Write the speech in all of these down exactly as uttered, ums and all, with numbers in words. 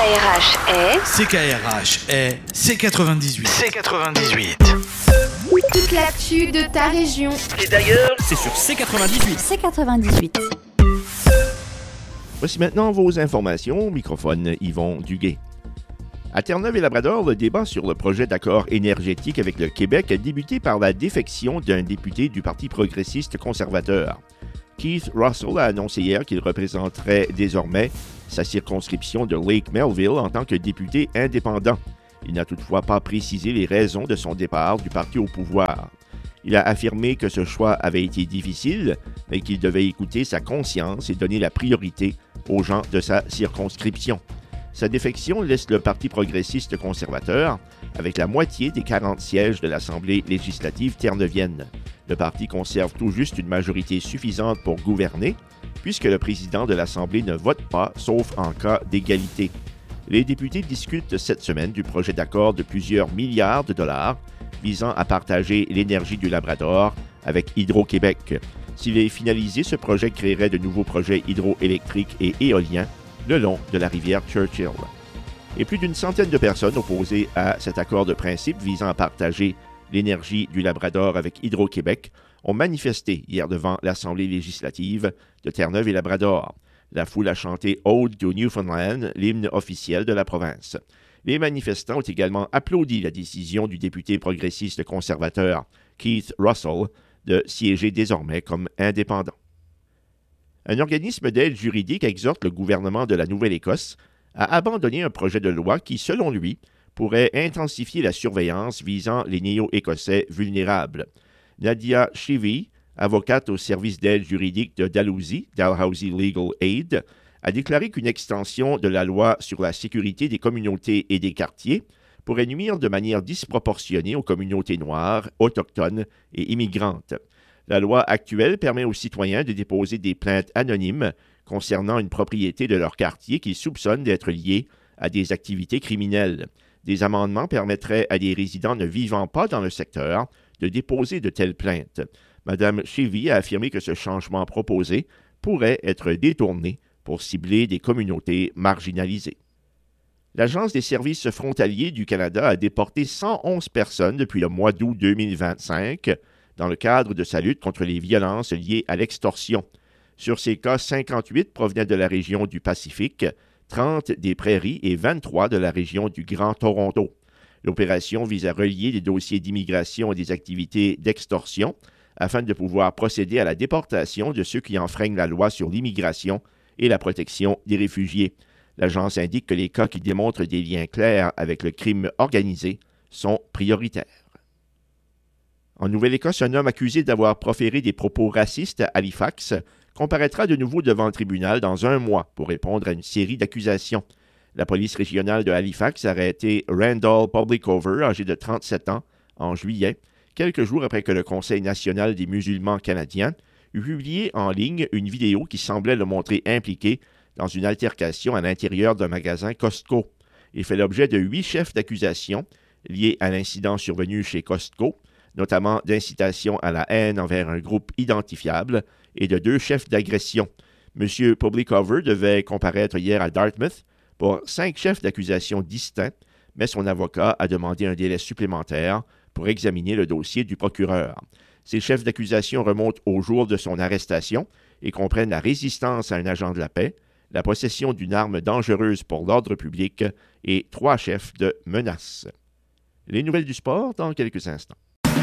R H est... C K R H est C quatre-vingt-dix-huit. C quatre-vingt-dix-huit. Toute l'actu de ta région. Et d'ailleurs, c'est sur C quatre-vingt-dix-huit. C quatre-vingt-dix-huit. Voici maintenant vos informations. Au microphone, Yvon Duguay. À Terre-Neuve-et-Labrador, le débat sur le projet d'accord énergétique avec le Québec a débuté par la défection d'un député du Parti progressiste conservateur. Keith Russell a annoncé hier qu'il représenterait désormais sa circonscription de Lake Melville en tant que député indépendant. Il n'a toutefois pas précisé les raisons de son départ du parti au pouvoir. Il a affirmé que ce choix avait été difficile, mais qu'il devait écouter sa conscience et donner la priorité aux gens de sa circonscription. Sa défection laisse le Parti progressiste conservateur avec la moitié des quarante sièges de l'Assemblée législative terre-neuvienne. Le parti conserve tout juste une majorité suffisante pour gouverner, puisque le président de l'Assemblée ne vote pas, sauf en cas d'égalité. Les députés discutent cette semaine du projet d'accord de plusieurs milliards de dollars visant à partager l'énergie du Labrador avec Hydro-Québec. S'il est finalisé, ce projet créerait de nouveaux projets hydroélectriques et éoliens le long de la rivière Churchill. Et plus d'une centaine de personnes opposées à cet accord de principe visant à partager l'énergie du Labrador avec Hydro-Québec ont manifesté hier devant l'Assemblée législative de Terre-Neuve-et-Labrador. La foule a chanté « Ode to Newfoundland », l'hymne officiel de la province. Les manifestants ont également applaudi la décision du député progressiste conservateur Keith Russell de siéger désormais comme indépendant. Un organisme d'aide juridique exhorte le gouvernement de la Nouvelle-Écosse à abandonner un projet de loi qui, selon lui, pourrait intensifier la surveillance visant les néo-écossais vulnérables. Nadia Shivy, avocate au service d'aide juridique de Dalhousie, Dalhousie Legal Aid, a déclaré qu'une extension de la loi sur la sécurité des communautés et des quartiers pourrait nuire de manière disproportionnée aux communautés noires, autochtones et immigrantes. La loi actuelle permet aux citoyens de déposer des plaintes anonymes concernant une propriété de leur quartier qu'ils soupçonnent d'être liée à des activités criminelles. Des amendements permettraient à des résidents ne vivant pas dans le secteur de déposer de telles plaintes. Mme Chevy a affirmé que ce changement proposé pourrait être détourné pour cibler des communautés marginalisées. L'Agence des services frontaliers du Canada a déporté cent onze personnes depuis le mois d'août deux mille vingt-cinq dans le cadre de sa lutte contre les violences liées à l'extorsion. Sur ces cas, cinquante-huit provenaient de la région du Pacifique, trente des Prairies et vingt-trois de la région du Grand Toronto. L'opération vise à relier des dossiers d'immigration et des activités d'extorsion afin de pouvoir procéder à la déportation de ceux qui enfreignent la loi sur l'immigration et la protection des réfugiés. L'agence indique que les cas qui démontrent des liens clairs avec le crime organisé sont prioritaires. En Nouvelle-Écosse, un homme accusé d'avoir proféré des propos racistes à Halifax comparaîtra de nouveau devant le tribunal dans un mois pour répondre à une série d'accusations. La police régionale de Halifax a arrêté Randall Publicover, âgé de trente-sept ans, en juillet, quelques jours après que le Conseil national des musulmans canadiens eut publié en ligne une vidéo qui semblait le montrer impliqué dans une altercation à l'intérieur d'un magasin Costco. Il fait l'objet de huit chefs d'accusation liés à l'incident survenu chez Costco, notamment d'incitation à la haine envers un groupe identifiable et de deux chefs d'agression. M. Publicover devait comparaître hier à Dartmouth pour cinq chefs d'accusation distincts, mais son avocat a demandé un délai supplémentaire pour examiner le dossier du procureur. Ces chefs d'accusation remontent au jour de son arrestation et comprennent la résistance à un agent de la paix, la possession d'une arme dangereuse pour l'ordre public et trois chefs de menace. Les nouvelles du sport dans quelques instants.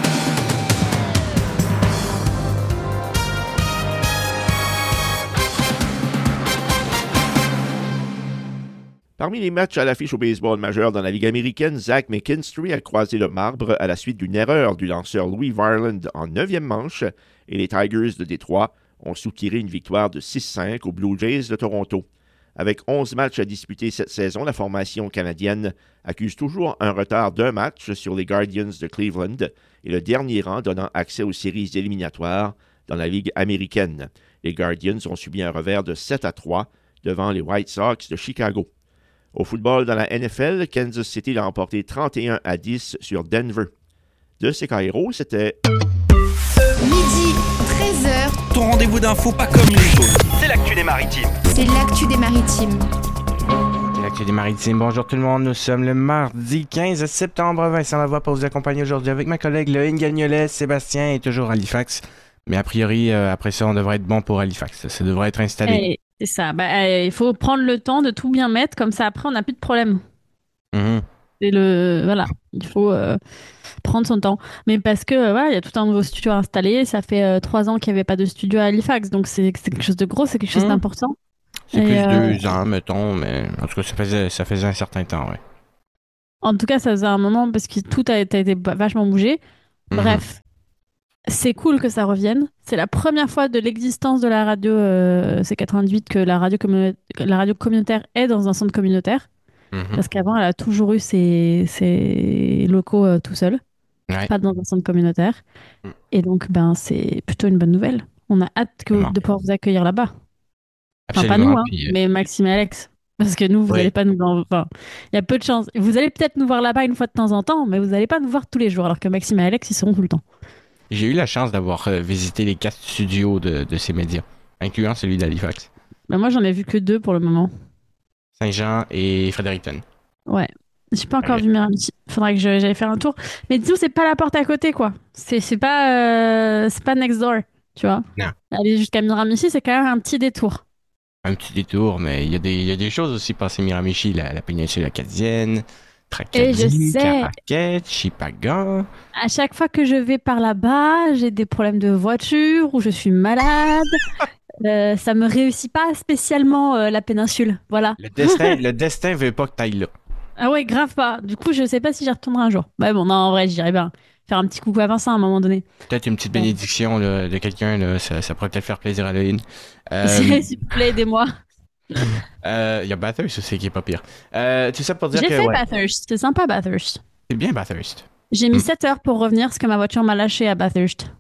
Parmi les matchs à l'affiche au baseball majeur dans la Ligue américaine, Zach McKinstry a croisé le marbre à la suite d'une erreur du lanceur Louis Varland en neuvième manche et les Tigers de Détroit ont soutiré une victoire de six cinq aux Blue Jays de Toronto. Avec onze matchs à disputer cette saison, la formation canadienne accuse toujours un retard d'un match sur les Guardians de Cleveland et le dernier rang donnant accès aux séries éliminatoires dans la Ligue américaine. Les Guardians ont subi un revers de sept à trois devant les White Sox de Chicago. Au football dans la N F L, Kansas City l'a emporté trente et un à dix sur Denver. De C K R O, c'était... Midi, treize heures. Ton rendez-vous d'infos pas comme les autres. C'est l'actu des maritimes. C'est l'actu des maritimes. L'actu C'est des maritimes. Bonjour tout le monde, nous sommes le mardi quinze septembre. Vincent Lavoie pour vous accompagner aujourd'hui avec ma collègue Loïne Gagnolet. Sébastien est toujours à Halifax. Mais a priori, euh, après ça, on devrait être bon pour Halifax. Ça devrait être installé. Et c'est ça. Bah, euh, il faut prendre le temps de tout bien mettre, comme ça après on n'a plus de problème. Mhm. C'est le voilà, il faut euh, prendre son temps. Mais parce que euh, voilà, il y a tout un nouveau studio à installer. Ça fait euh, trois ans qu'il n'y avait pas de studio à Halifax, donc c'est c'est quelque chose de gros, c'est quelque chose Mhm. d'important. C'est Et, plus euh, deux ans, mettons, mais en tout cas, ça faisait, ça faisait un certain temps, ouais. En tout cas, ça faisait un moment parce que tout a été, a été vachement bougé. Mhm. Bref, c'est cool que ça revienne. C'est la première fois de l'existence de la radio euh, C quatre-vingt-dix-huit que la radio, commun- que la radio communautaire est dans un centre communautaire. Mhm. Parce qu'avant, elle a toujours eu ses, ses locaux euh, tout seul, Ouais. pas dans un centre communautaire. Mm. Et donc, ben, c'est plutôt une bonne nouvelle. On a hâte que, Vraiment. de pouvoir vous accueillir là-bas. Enfin, pas Absolument. nous, hein, Puis, euh, mais Maxime et Alex. Parce que nous, vous Oui. n'allez pas nous... Enfin, il y a peu de chance. Vous allez peut-être nous voir là-bas une fois de temps en temps, mais vous n'allez pas nous voir tous les jours, alors que Maxime et Alex, ils seront tout le temps. j'ai eu la chance d'avoir euh, visité les quatre studios de, de ces médias, incluant celui d'Halifax. Ben, moi, j'en ai vu que deux pour le moment. Saint-Jean et Fredericton. Ouais. Je n'ai pas encore Ok. vu Miramichi. Faudrait que je- j'aille faire un tour. Mais disons, c'est pas la porte à côté, quoi. C'est c'est pas, euh, c'est pas next door, tu vois. Non. Aller jusqu'à Miramichi, c'est quand même un petit détour. Un petit détour, mais il y, a des- il y a des choses aussi passées Miramichi, la, la péninsule acadienne, Et je Tracadie, sais. Caraquette, Chipagan. À chaque fois que je vais par là-bas, j'ai des problèmes de voiture ou je suis malade. Euh, ça me réussit pas spécialement euh, la péninsule. Voilà. Le destin, le destin veut pas que t'ailles là. Ah ouais, grave pas. Du coup, je sais pas si j'y retournerai un jour. Bah bon, non, en vrai, j'irai bien faire un petit coucou à Vincent à un moment donné. Peut-être une petite Ouais. bénédiction là, de quelqu'un, là, ça, ça pourrait peut-être faire plaisir à Loïne. Euh, S'il vous plaît, aidez-moi. euh, Il y a Bathurst aussi qui est pas pire. Euh, tout ça pour dire J'ai que fait ouais, Bathurst. C'est sympa, Bathurst. c'est bien Bathurst. J'ai mis Hmm. sept heures pour revenir parce que ma voiture m'a lâché à Bathurst.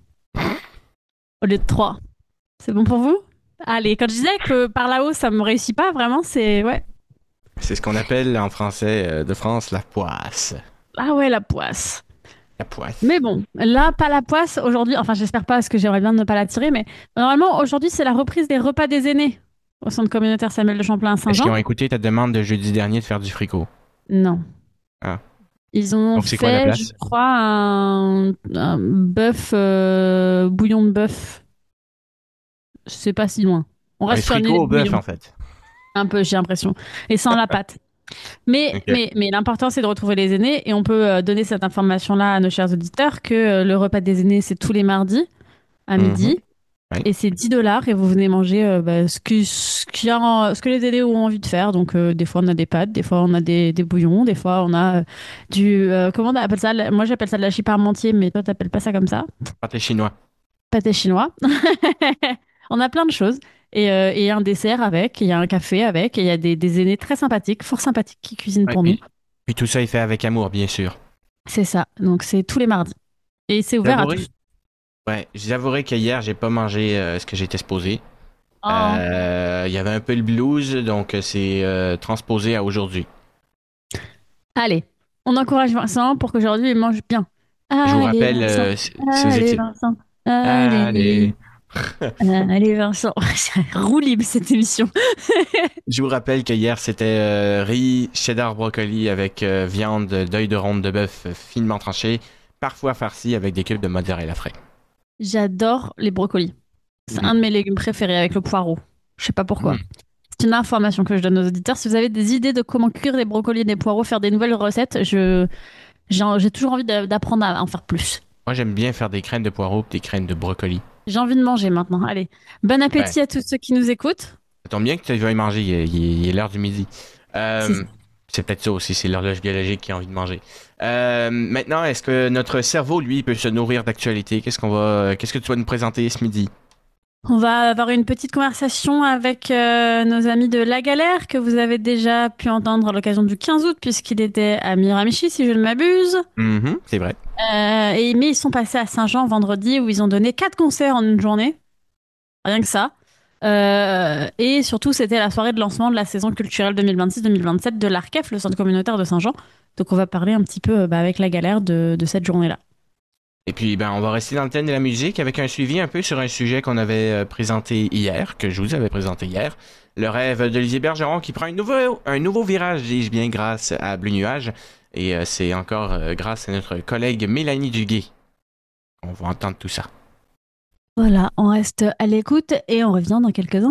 Au lieu de trois. C'est bon pour vous? Allez, quand je disais que par là-haut, ça me réussit pas, vraiment, c'est... Ouais. C'est ce qu'on appelle en français euh, de France la poisse. Ah ouais, la poisse. La poisse. Mais bon, là, pas la poisse aujourd'hui. Enfin, j'espère pas parce que j'aimerais bien ne pas la tirer. Mais normalement, aujourd'hui, c'est la reprise des repas des aînés au centre communautaire Samuel de Champlain à Est-ce qu'ils Saint-Jean. ont écouté ta demande de jeudi dernier de faire du fricot? Non. Ah. Ils ont Donc, c'est quoi la fait, place? je crois, un, un bœuf, euh, bouillon de bœuf. Je sais pas si loin. On Un reste sur une fricot idée au de bœuf, bouillon. en fait. Un peu, j'ai l'impression. Et sans la pâte. Mais, Ok. mais, mais l'important, c'est de retrouver les aînés. Et on peut euh, donner cette information-là à nos chers auditeurs que euh, le repas des aînés, c'est tous les mardis à Mhm. midi. Oui. Et c'est dix dollars. Et vous venez manger euh, bah, ce, que, ce, qu'il y a en- ce que les aînés ont envie de faire. Donc, euh, des fois, on a des pâtes. Des fois, on a des, des bouillons. Des fois, on a euh, du... euh, comment on appelle ça? Moi, j'appelle ça de la chip parmentier. Mais toi, t'appelles pas ça comme ça? Pâté chinois. Pâté chinois. On a plein de choses. Et euh, et il y a un dessert avec, il y a un café avec, et il y a des, des aînés très sympathiques, fort sympathiques, qui cuisinent Ouais, pour nous. puis, puis tout ça est fait avec amour, bien sûr. C'est ça. Donc c'est tous les mardis. Et c'est ouvert à J'avouerai- tous. Ouais, j'avouerai que hier, j'ai pas mangé euh, ce que j'étais supposé. Oh. Euh, Il y avait un peu le blues, donc euh, c'est euh, transposé à aujourd'hui. Allez, on encourage Vincent pour qu'aujourd'hui il mange bien. Je vous Allez, rappelle, Vincent. euh, si si vous Allez, étiez... Vincent. Allez, Allez. Allez, Vincent. Roue libre cette émission. Je vous rappelle que hier, c'était euh, riz, cheddar, brocoli avec euh, viande d'œil de ronde de bœuf euh, finement tranché, parfois farci avec des cubes de mozzarella frais. J'adore les brocolis. C'est Mm. un de mes légumes préférés avec le poireau. Je sais pas pourquoi. Mm. C'est une information que je donne aux auditeurs. Si vous avez des idées de comment cuire des brocolis et des poireaux, faire des nouvelles recettes, je j'ai j'ai toujours envie d'a- d'apprendre à en faire plus. Moi, j'aime bien faire des crèmes de poireaux et des crèmes de brocoli. J'ai envie de manger maintenant. Allez, bon appétit à tous ceux qui nous écoutent. Ça tombe bien que tu veuilles manger, il est, il est- il est l'heure du midi. Euh, C'est ça. c'est peut-être ça aussi, c'est l'horloge biologique qui a envie de manger. Euh, maintenant, est-ce que notre cerveau, lui, peut se nourrir d'actualité? Qu'est-ce qu'on va, qu'est-ce que tu vas nous présenter ce midi? On va avoir une petite conversation avec euh, nos amis de La Galère que vous avez déjà pu entendre à l'occasion du quinze août puisqu'il était à Miramichi si je ne m'abuse. Mhm, c'est vrai. Euh, et, mais ils sont passés à Saint-Jean vendredi où ils ont donné quatre concerts en une journée. Rien que ça. Euh, et surtout, c'était la soirée de lancement de la saison culturelle deux mille vingt-six deux mille vingt-sept de l'A R C E F, le centre communautaire de Saint-Jean. Donc on va parler un petit peu euh, bah, avec La Galère de, de cette journée-là. Et puis, ben, on va rester dans le thème de la musique avec un suivi un peu sur un sujet qu'on avait euh, présenté hier, que je vous avais présenté hier. Le rêve d'Olivier Bergeron qui prend un nouveau, un nouveau virage, dis-je bien, grâce à Bleu Nuage. Et euh, c'est encore euh, grâce à notre collègue Mélanie Duguay. On va entendre tout ça. Voilà, on reste à l'écoute et on revient dans quelques instants.